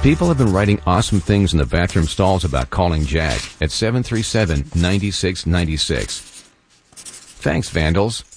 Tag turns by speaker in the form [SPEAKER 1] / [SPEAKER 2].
[SPEAKER 1] People have been writing awesome things in the bathroom stalls about calling Jag at 737-9696. Thanks, Vandals.